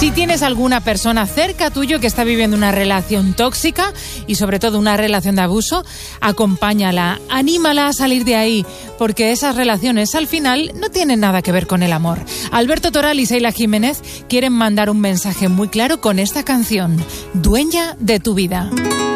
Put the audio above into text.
Si tienes alguna persona cerca tuyo que está viviendo una relación tóxica y sobre todo una relación de abuso, acompáñala, anímala a salir de ahí, porque esas relaciones al final no tienen nada que ver con el amor. Alberto Toral y Seila Jiménez quieren mandar un mensaje muy claro con esta canción, Dueña de tu vida.